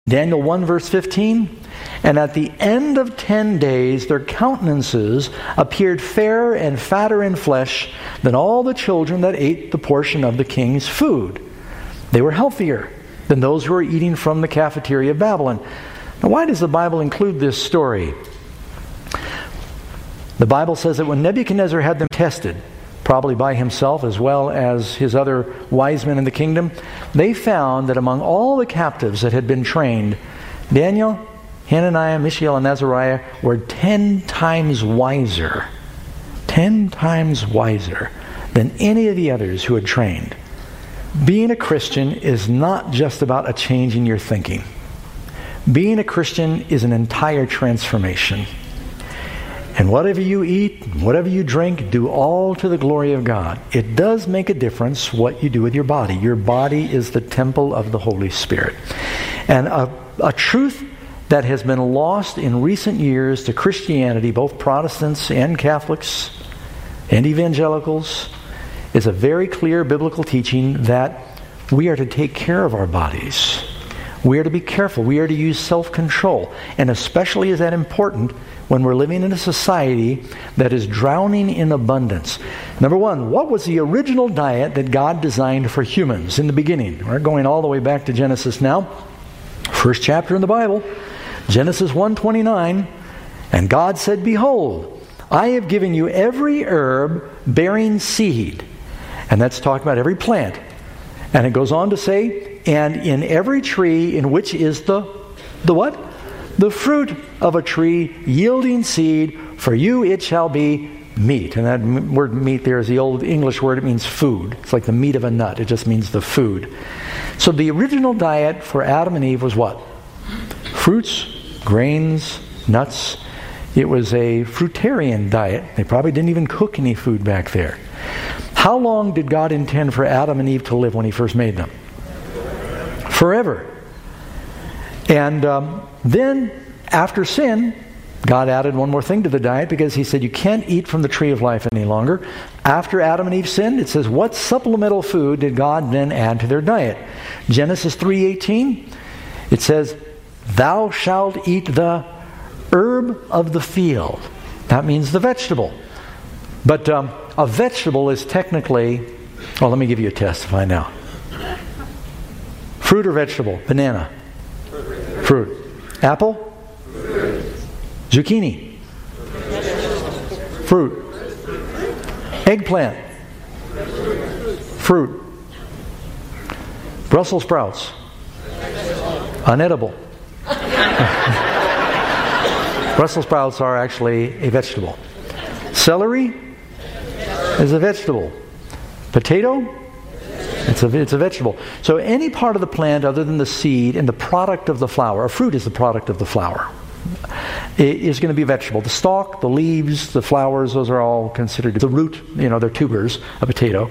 Daniel 1 verse 15, and at the end of 10 days their countenances appeared fairer and fatter in flesh than all the children that ate the portion of the king's food. They were healthier than those who were eating from the cafeteria of Babylon. Now, why does the Bible include this story? The Bible says that when Nebuchadnezzar had them tested, probably by himself as well as his other wise men in the kingdom, they found that among all the captives that had been trained, Daniel, Hananiah, Mishael, and Azariah were 10 times wiser. 10 times wiser than any of the others who had trained. Being a Christian is not just about a change in your thinking. Being a Christian is an entire transformation. And whatever you eat, whatever you drink, do all to the glory of God. It does make a difference what you do with your body. Your body is the temple of the Holy Spirit. And a truth that has been lost in recent years to Christianity, both Protestants and Catholics and evangelicals, is a very clear biblical teaching that we are to take care of our bodies. We are to be careful. We are to use self-control. And especially is that important when we're living in a society that is drowning in abundance. Number one, what was the original diet that God designed for humans in the beginning? We're going all the way back to Genesis now. First chapter in the Bible, Genesis 1:29. And God said, "Behold, I have given you every herb bearing seed." And that's talking about every plant. And it goes on to say, "And in every tree in which is the what? The fruit of a tree yielding seed, for you it shall be meat." And that word meat there is the old English word. It means food. It's like the meat of a nut. It just means the food. So the original diet for Adam and Eve was what? Fruits, grains, nuts. It was a fruitarian diet. They probably didn't even cook any food back there. How long did God intend for Adam and Eve to live when He first made them? Forever. And then, after sin, God added one more thing to the diet because He said you can't eat from the tree of life any longer. After Adam and Eve sinned, it says, what supplemental food did God then add to their diet? Genesis 3:18, it says, "Thou shalt eat the herb of the field." That means the vegetable. But a vegetable is technically, well, let me give you a test to find out. Fruit or vegetable? Banana. Fruit. Apple? Fruit. Zucchini? Fruit. Eggplant? Fruit. Brussels sprouts? Unedible. Brussels sprouts are actually a vegetable. Celery is a vegetable. Potato? It's a vegetable. So any part of the plant other than the seed and the product of the flower, a fruit is the product of the flower, is going to be a vegetable. The stalk, the leaves, the flowers, those are all considered the root, they're tubers, a potato.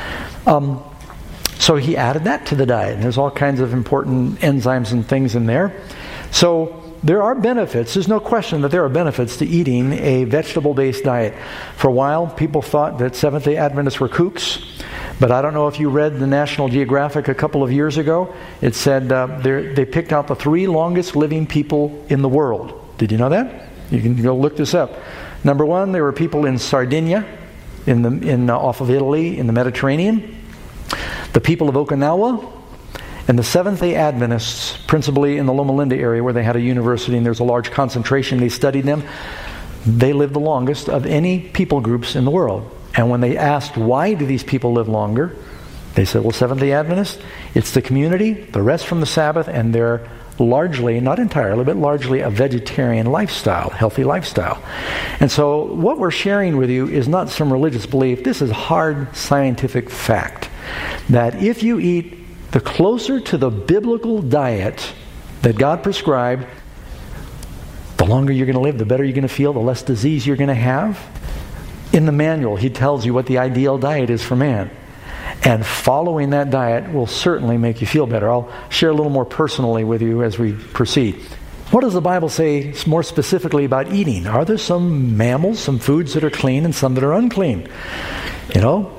So He added that to the diet. And there's all kinds of important enzymes and things in there. So there are benefits. There's no question that there are benefits to eating a vegetable-based diet. For a while, people thought that Seventh-day Adventists were kooks. But I don't know if you read the National Geographic a couple of years ago. It said they picked out the 3 longest living people in the world. Did you know that? You can go look this up. Number 1, there were people in Sardinia, off of Italy, in the Mediterranean. The people of Okinawa. And the Seventh-day Adventists, principally in the Loma Linda area where they had a university and there's a large concentration, they studied them. They lived the longest of any people groups in the world. And when they asked, why do these people live longer? They said, well, Seventh-day Adventists, it's the community, the rest from the Sabbath, and they're largely, not entirely, but largely a vegetarian lifestyle, healthy lifestyle. And so what we're sharing with you is not some religious belief. This is hard scientific fact. That if you eat the closer to the biblical diet that God prescribed, the longer you're going to live, the better you're going to feel, the less disease you're going to have. In the manual, He tells you what the ideal diet is for man. And following that diet will certainly make you feel better. I'll share a little more personally with you as we proceed. What does the Bible say more specifically about eating? Are there some mammals, some foods that are clean and some that are unclean?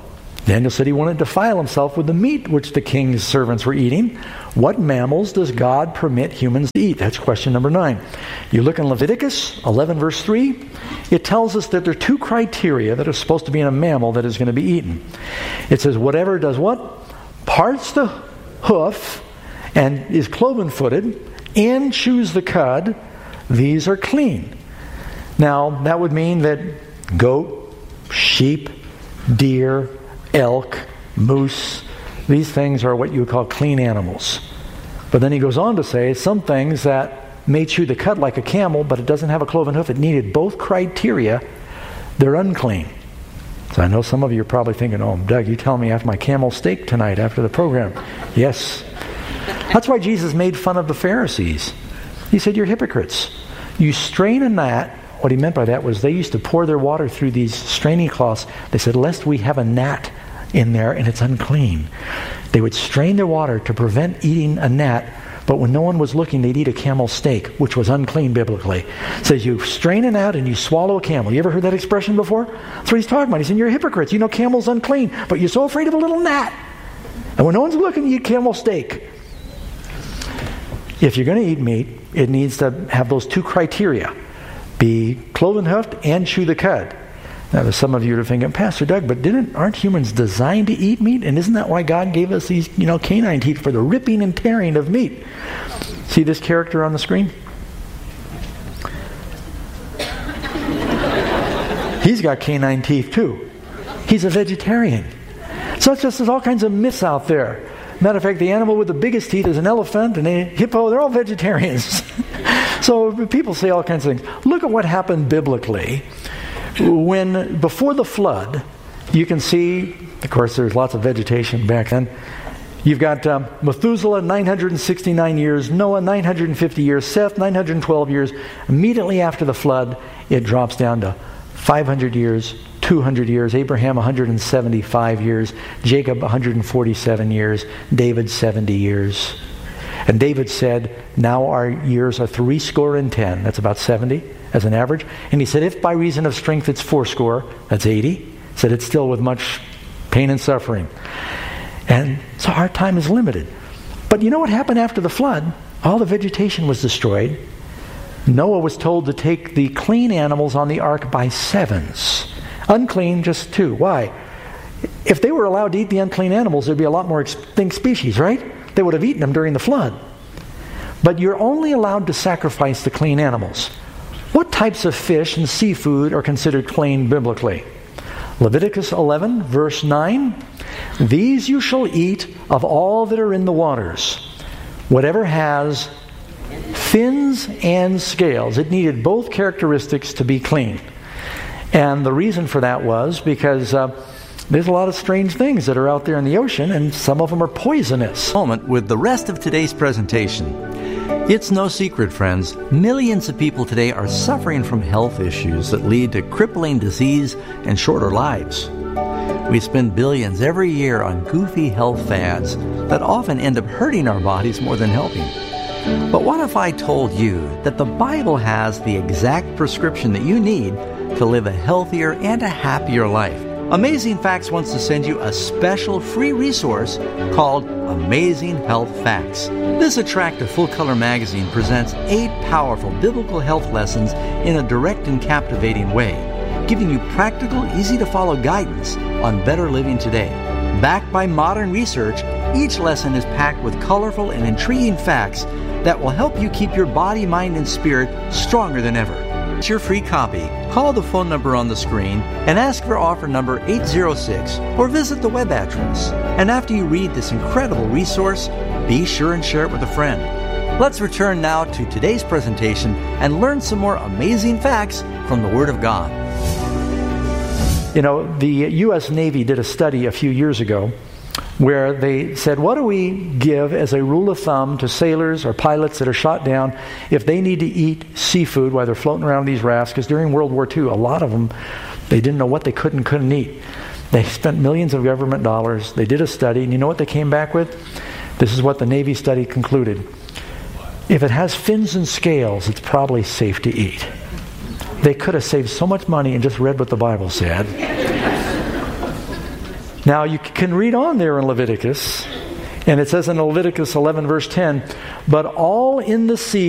Daniel said he wouldn't defile himself with the meat which the king's servants were eating. What mammals does God permit humans to eat? That's question number 9. You look in Leviticus 11 verse 3. It tells us that there are 2 criteria that are supposed to be in a mammal that is going to be eaten. It says whatever does what? Parts the hoof and is cloven-footed and chews the cud, these are clean. Now, that would mean that goat, sheep, deer, elk, moose, these things are what you would call clean animals. But then he goes on to say some things that may chew the cud like a camel, but it doesn't have a cloven hoof. It needed both criteria. They're unclean. So I know some of you are probably thinking, oh, Doug, you tell me I have my camel steak tonight after the program. Yes. That's why Jesus made fun of the Pharisees. He said, you're hypocrites. You strain a gnat. What he meant by that was they used to pour their water through these straining cloths. They said, lest we have a gnat in there and it's unclean. They would strain their water to prevent eating a gnat, but when no one was looking, they'd eat a camel steak, which was unclean biblically. It says you strain a gnat and you swallow a camel. You ever heard that expression before? That's what he's talking about. He said, you're hypocrites. You know camel's unclean, but you're so afraid of a little gnat. And when no one's looking, you eat camel steak. If you're going to eat meat, it needs to have those 2 criteria. Be cloven-hoofed and chew the cud. Now, some of you are thinking, Pastor Doug, but aren't humans designed to eat meat? And isn't that why God gave us these, canine teeth for the ripping and tearing of meat? See this character on the screen? He's got canine teeth too. He's a vegetarian. So there's all kinds of myths out there. Matter of fact, the animal with the biggest teeth is an elephant and a hippo. They're all vegetarians. So people say all kinds of things. Look at what happened biblically. When, before the flood, you can see, of course, there's lots of vegetation back then. You've got Methuselah, 969 years, Noah, 950 years, Seth, 912 years. Immediately after the flood, it drops down to 500 years, 200 years, Abraham 175 years, Jacob 147 years, David 70 years. And David said, now our years are 70. That's about 70 as an average. And he said, if by reason of strength it's 80, that's 80. He said it's still with much pain and suffering. And so our time is limited. But you know what happened after the flood? All the vegetation was destroyed. Noah was told to take the clean animals on the ark by 7s. Unclean, just 2. Why? If they were allowed to eat the unclean animals, there'd be a lot more extinct species, right? They would have eaten them during the flood. But you're only allowed to sacrifice the clean animals. What types of fish and seafood are considered clean biblically? Leviticus 11, verse 9. These you shall eat of all that are in the waters, whatever has fins and scales. It needed both characteristics to be clean. And the reason for that was because there's a lot of strange things that are out there in the ocean, and some of them are poisonous. Moment with the rest of today's presentation. It's no secret, friends, millions of people today are suffering from health issues that lead to crippling disease and shorter lives. We spend billions every year on goofy health fads that often end up hurting our bodies more than helping. But what if I told you that the Bible has the exact prescription that you need to live a healthier and a happier life? Amazing Facts wants to send you a special free resource called Amazing Health Facts. This attractive full-color magazine presents 8 powerful biblical health lessons in a direct and captivating way, giving you practical, easy-to-follow guidance on better living today. Backed by modern research, each lesson is packed with colorful and intriguing facts that will help you keep your body, mind, and spirit stronger than ever. Get your free copy. Call the phone number on the screen and ask for offer number 806 or visit the web address. And after you read this incredible resource, be sure and share it with a friend. Let's return now to today's presentation and learn some more amazing facts from the Word of God. You know, the U.S. Navy did a study a few years ago where they said, what do we give as a rule of thumb to sailors or pilots that are shot down if they need to eat seafood while they're floating around these rafts? Because during World War II, a lot of them, they didn't know what they could and couldn't eat. They spent millions of government dollars. They did a study, and you know what they came back with? This is what the Navy study concluded. If it has fins and scales, it's probably safe to eat. They could have saved so much money and just read what the Bible said. Now you can read on there in Leviticus, and it says in Leviticus 11 verse 10, but all in the sea